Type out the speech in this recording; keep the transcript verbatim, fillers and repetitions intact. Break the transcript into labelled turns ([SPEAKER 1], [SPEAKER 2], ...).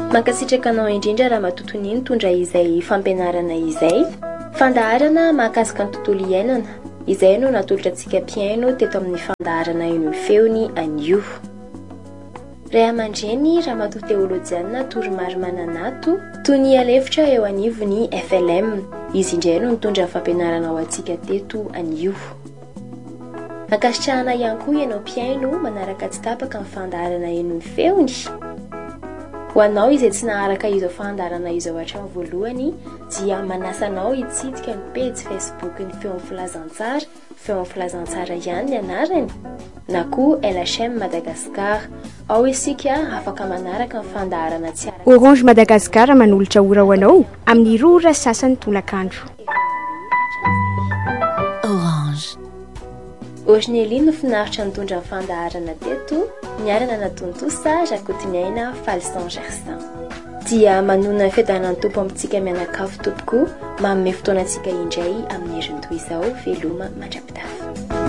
[SPEAKER 1] Mankasitraka anao indrindra raha matoton'ny mitondra izay fampianarana izay. Fandaharana mahakasika ny tontolo iainana. Izay no natolotra antsika mpiaino teto amin'ny fandaharana ino feony anio. Ray aman-dreny raha matoa teolojiana Toromary Mananato toy ny alefitra eo anivony F L M. Izy indray no mitondra fampianarana ao antsika teto anio. Ankasitrahana ihany koa ianao mpiaino manaraka tsy tapaka amin'ny fandaharana ino feony. Ho anao izay tsy naharaka izao fandaharana izao hatramin'ny voalohany dia manasa anao hitsidika ny page Facebook ny Feon'ny Filazantsara, Feon'ny Filazantsara ihany ny anarany, na koa L H M Madagascar. Ao isika afaka manaraka ny fandaharana tsara.
[SPEAKER 2] Orange Madagascar manolotra ora ho anao amin'ny rora sasany tolakandro.
[SPEAKER 3] Orange.
[SPEAKER 1] Orinely no finaritra nitondra ny fandaharana teto, niarana natontosa Rakotiniaina Falson Gersin. Dia manona ny fiadanan'ny tompo amintsika mianakavy tompoko, manome fotoana antsika indray amin'ny herintoy izao veloma mandrapitafy.